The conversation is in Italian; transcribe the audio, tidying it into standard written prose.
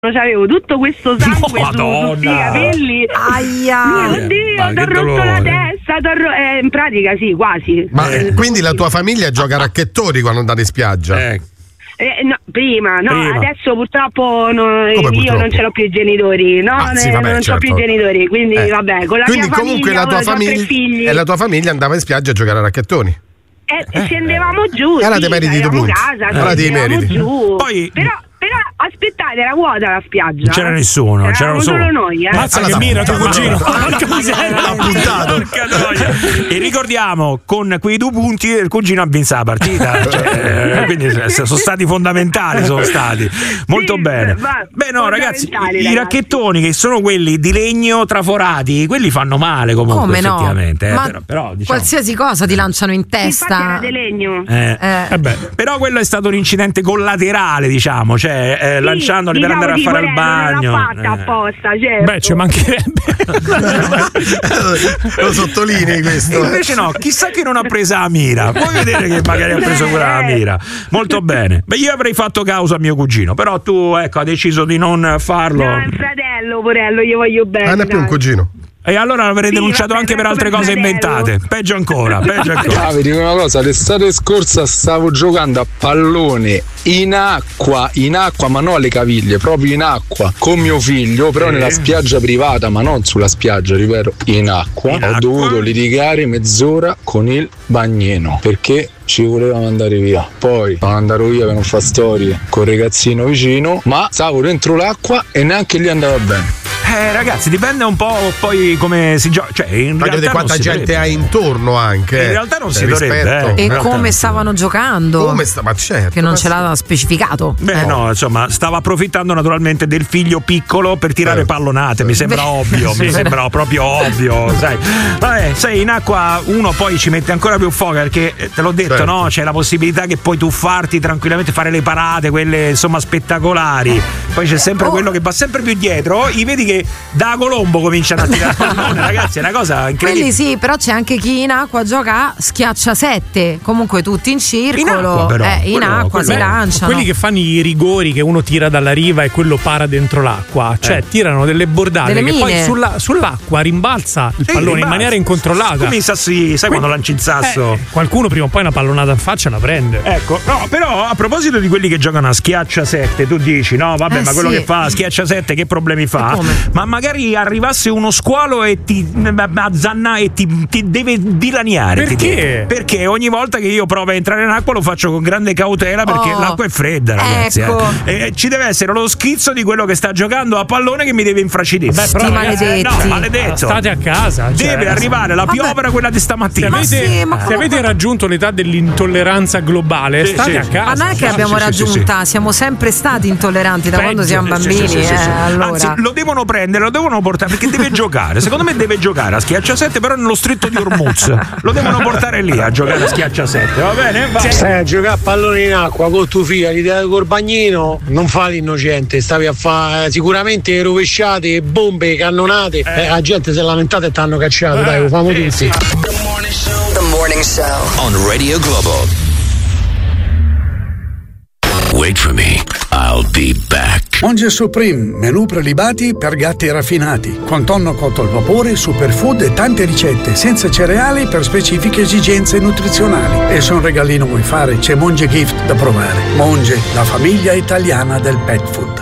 c'avevo tutto questo sangue sui capelli. Aia. Oddio, t'ho rotto la testa, in pratica sì, quasi. Ma quindi la tua famiglia gioca a racchettoni quando andate in spiaggia? No, prima. Adesso purtroppo io non ce l'ho più i genitori, non c'ho più i genitori, quindi vabbè, con la quindi mia comunque famiglia, la tua famiglia andava in spiaggia a giocare a racchettoni. Scendevamo giù, allora ti meriti i punti. Allora ti meriti. Poi però aspettate, era vuota la spiaggia. Non c'era nessuno, c'erano solo noi. Mazza che mira tuo cugino. Porca miseria, l'ha puntato. E ricordiamo, con quei 2 punti il cugino ha vinto la partita. Quindi sono stati fondamentali, molto bene. Beh no, ragazzi, i racchettoni che sono quelli di legno traforati, quelli fanno male comunque. Come effettivamente. No? Però diciamo, qualsiasi cosa ti lanciano in testa. Infatti era di legno. Però quello è stato un incidente collaterale, diciamo, lanciandoli per andare a fare il bagno. Non l'ha fatta apposta, certo. Beh, ci mancherebbe. Lo sottolinei questo. Invece no, chissà che non ha presa la mira. Puoi vedere che magari ha preso quella mira. Molto bene. Beh, io avrei fatto causa a mio cugino, però tu hai deciso di non farlo. No, è un fratello, porello, io voglio bene. Non è più un cugino. E allora l'avrei denunciato anche per altre cose inventate. Peggio ancora. Vi dico una cosa, l'estate scorsa stavo giocando a pallone in acqua, ma non alle caviglie, proprio in acqua, con mio figlio, però nella spiaggia privata, ma non sulla spiaggia, ripeto, in acqua. Ho dovuto litigare mezz'ora con il bagnino perché ci volevamo andare via. Poi andare via per non fare storie col ragazzino vicino, ma stavo dentro l'acqua e neanche lì andava bene. Ragazzi, dipende un po' poi come si gioca. Cioè, in realtà quanta gente hai intorno anche. In realtà non si dovrebbe. E come stavano giocando? Ma certo. Che non ce l'aveva specificato. No, insomma, stava approfittando naturalmente del figlio piccolo per tirare pallonate. Mi sembra ovvio, mi sembra proprio ovvio. Sai. Vabbè, sai, in acqua uno poi ci mette ancora più foga perché te l'ho detto, no? C'è la possibilità che puoi tuffarti tranquillamente, fare le parate, quelle insomma spettacolari. Poi c'è sempre quello che va sempre più dietro. I vedi che da Colombo cominciano a tirare pallone, ragazzi, è una cosa incredibile. Quelli sì, però c'è anche chi in acqua gioca a schiacciasette, comunque tutti in circolo, in acqua si lanciano. Quelli che fanno i rigori che uno tira dalla riva e quello para dentro l'acqua, cioè tirano delle bordate che poi sull'acqua rimbalza il pallone in maniera incontrollata. Come i sassi, sai quando lanci il sasso? Qualcuno prima o poi una pallonata in faccia la prende. Ecco, no, però a proposito di quelli che giocano a schiacciasette, tu dici no, vabbè, ma quello che fa a schiacciasette che problemi fa? Ma magari arrivasse uno squalo e ti azzanna e ti deve dilaniare. Perché? Perché ogni volta che io provo a entrare in acqua lo faccio con grande cautela perché l'acqua è fredda, ragazzi. Ci deve essere lo schizzo di quello che sta giocando a pallone che mi deve infracidire. Maledetto. State a casa. Deve arrivare la piovra, quella di stamattina. Se avete raggiunto l'età dell'intolleranza globale, state a casa. Ma non è che l'abbiamo raggiunta, siamo sempre stati intolleranti da quando siamo bambini. Allora. Anzi, lo devono prendere, lo devono portare perché deve giocare. Secondo me deve giocare a schiacciasette, però nello stretto di Hormuz. Lo devono portare lì a giocare a schiacciasette, va bene? Stai a giocare a pallone in acqua con tuo figlio, gli dai col bagnino, non fate innocente, stavi a fare sicuramente rovesciate, bombe, cannonate. La gente si è lamentata e ti hanno cacciato, dai, lo famo tutti. The Morning Show on Radio Globo. Wait for me, I'll be back. Monge Supreme, menù prelibati per gatti raffinati, con tonno cotto al vapore, superfood e tante ricette, senza cereali per specifiche esigenze nutrizionali. E se un regalino vuoi fare, c'è Monge Gift da provare. Monge, la famiglia italiana del pet food.